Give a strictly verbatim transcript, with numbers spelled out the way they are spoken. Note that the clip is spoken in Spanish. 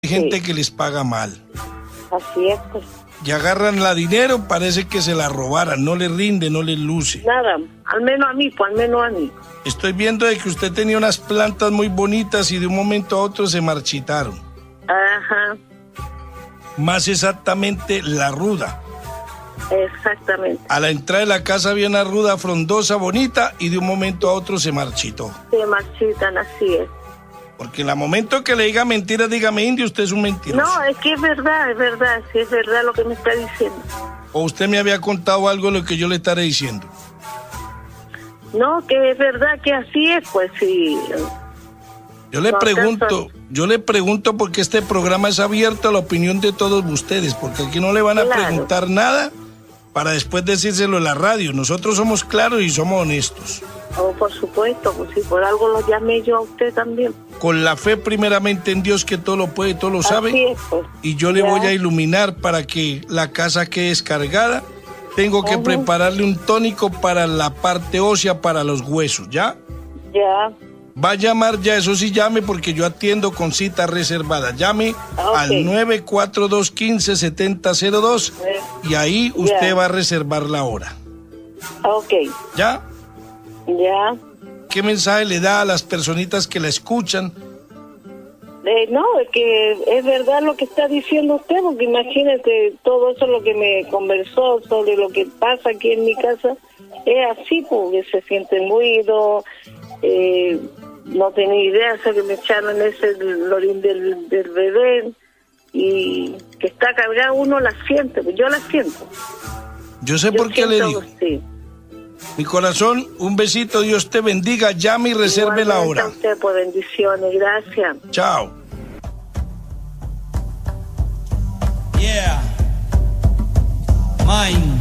gente sí. que les paga mal. Así es, pues. Y agarran la dinero, parece que se la robaran, no les rinde, no les luce. Nada, al menos a mí, pues al menos a mí. Estoy viendo de que usted tenía unas plantas muy bonitas y de un momento a otro se marchitaron. Ajá. Más exactamente, la ruda. Exactamente. A la entrada de la casa había una ruda frondosa, bonita, y de un momento a otro se marchitó. Se marchitan, así es. Porque en el momento que le diga mentira, dígame indio, usted es un mentiroso. No, es que es verdad, es verdad, sí es verdad lo que me está diciendo. ¿O usted me había contado algo de lo que yo le estaré diciendo? No, que es verdad que así es, pues sí. Yo le No, pregunto, tanto. yo le pregunto porque este programa es abierto a la opinión de todos ustedes, porque aquí no le van a Claro. preguntar nada para después decírselo en la radio. Nosotros somos claros y somos honestos. Oh, por supuesto, pues si por algo lo llamé yo a usted también. Con la fe primeramente en Dios que todo lo puede, todo lo sabe. Así es, pues. Y yo le Ya. voy a iluminar para que la casa quede descargada. Tengo que Ujú. prepararle un tónico para la parte ósea, para los huesos, ¿ya? Ya. Va a llamar ya, eso sí llame porque yo atiendo con cita reservada. Llame Ah, ok. al nueve cuatro dos, uno cinco, siete cero cero dos Eh, y ahí usted ya. va a reservar la hora. Ok, ¿Ya? ya. ¿Qué mensaje le da a las personitas que la escuchan? Eh, no, es que es verdad lo que está diciendo usted, porque imagínese todo eso lo que me conversó sobre lo que pasa aquí en mi casa. Es así, porque se siente ruido, eh, no tenía idea, o sea, que me echaron ese lorín del, del bebé y que está cargado, uno la siente, pues yo la siento. Yo sé Yo por qué le siento, digo. sí. Mi corazón, un besito, Dios te bendiga, llame y reserve la Igualmente a hora. usted, por bendiciones, gracias. Chao. Yeah. Mine.